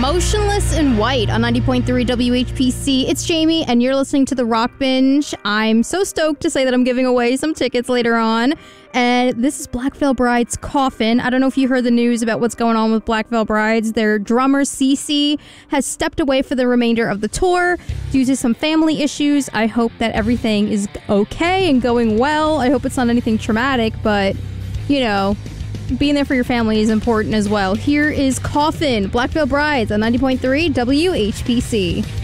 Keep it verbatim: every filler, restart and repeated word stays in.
Motionless in White on ninety point three W H P C. It's Jamie, and you're listening to The Rock Binge. I'm so stoked to say that I'm giving away some tickets later on. And this is Black Veil Bride's Coffin. I don't know if you heard the news about what's going on with Black Veil Brides. Their drummer, Cece, has stepped away for the remainder of the tour due to some family issues. I hope that everything is okay and going well. I hope it's not anything traumatic, but, you know, being there for your family is important as well. Here is Coffin, Black Veil Brides on ninety point three W H P C.